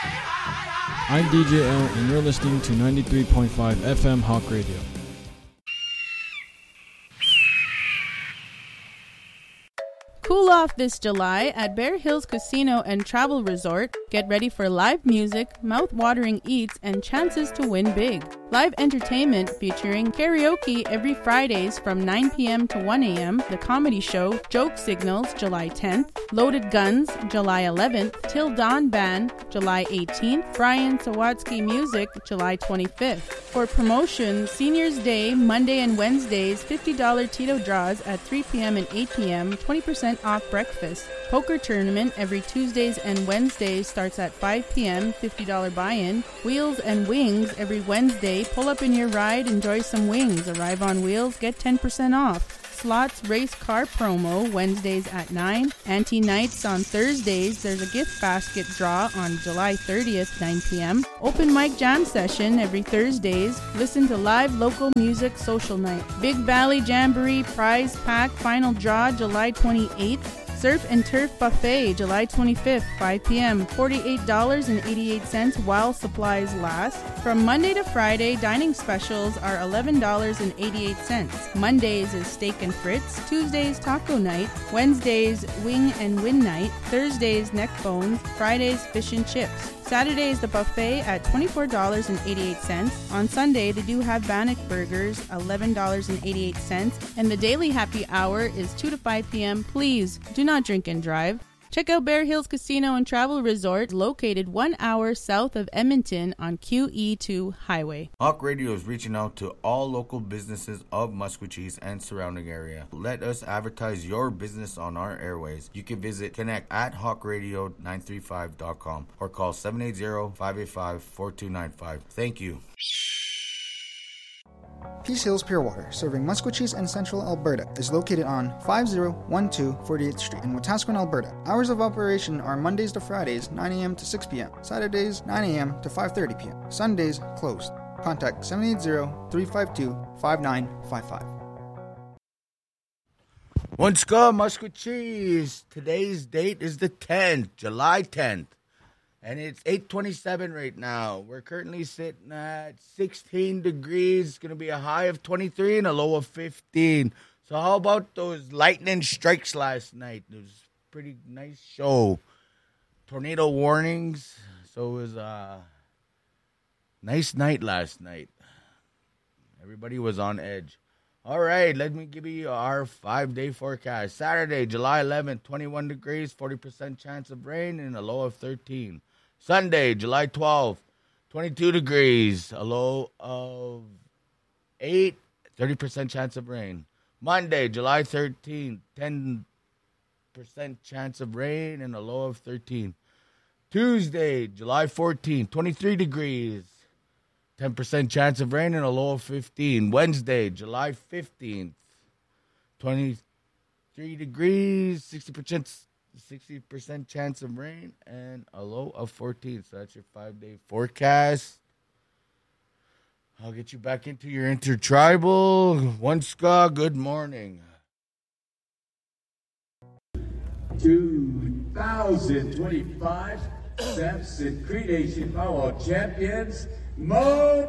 I'm DJ L, and you're listening to 93.5 FM Hawk Radio. Cool off this July at Bear Hills Casino and Travel Resort. Get ready for live music, mouth-watering eats, and chances to win big. Live entertainment featuring karaoke every Fridays from 9 p.m. to 1 a.m., the comedy show Joke Signals, July 10th, Loaded Guns, July 11th, Till Dawn Band, July 18th, Brian Sawatsky Music, July 25th. For promotion, Seniors Day, Monday and Wednesdays, $50 Tito draws at 3 p.m. and 8 p.m., 20% off breakfast. Poker tournament every Tuesdays and Wednesdays starts at 5 p.m., $50 buy-in. Wheels and Wings every Wednesday. Pull up in your ride, enjoy some wings. Arrive on wheels, get 10% off. Slots race car promo Wednesdays at 9. Anti-nights on Thursdays. There's a gift basket draw on July 30th, 9 p.m. Open mic jam session every Thursdays. Listen to live local music social night. Big Valley Jamboree prize pack final draw July 28th. Surf and Turf Buffet, July 25th, 5 p.m., $48.88 while supplies last. From Monday to Friday, dining specials are $11.88. Mondays is Steak and Fritz, Tuesdays Taco Night, Wednesdays Wing and Win Night, Thursdays Neck Bones, Fridays Fish and Chips. Saturday is the buffet at $24.88. On Sunday, they do have Bannock Burgers, $11.88. And the daily happy hour is 2 to 5 p.m. Please do not drink and drive. Check out Bear Hills Casino and Travel Resort, located 1 hour south of Edmonton on QE2 Highway. Hawk Radio is reaching out to all local businesses of Musqueam and surrounding area. Let us advertise your business on our airways. You can visit connect at hawkradio935.com or call 780-585-4295. Thank you. Peace Hills Pure Water, serving Musqueam and Central Alberta, is located on 5012 48th Street in Wetaskiwin, Alberta. Hours of operation are Mondays to Fridays, 9 a.m. to 6 p.m., Saturdays, 9 a.m. to 5:30 p.m., Sundays, closed. Contact 780-352-5955. Once go, Musqueam. Today's date is the 10th, July 10th. And it's 8:27 right now. We're currently sitting at 16 degrees. It's going to be a high of 23 and a low of 15. So how about those lightning strikes last night? It was a pretty nice show. Tornado warnings. So it was a nice night last night. Everybody was on edge. All right, let me give you our 5-day forecast. Saturday, July 11th, 21 degrees, 40% chance of rain and a low of 13. Sunday, July 12th, 22 degrees, a low of 8, 30% chance of rain. Monday, July 13th, 10% chance of rain and a low of 13. Tuesday, July 14th, 23 degrees, 10% chance of rain and a low of 15. Wednesday, July 15th, 23 degrees, 60% chance of rain and a low of 14. So that's your 5-day forecast. I'll get you back into your intertribal. One ska, good morning. 2025 Samson Cree Nation Power Champions, Mo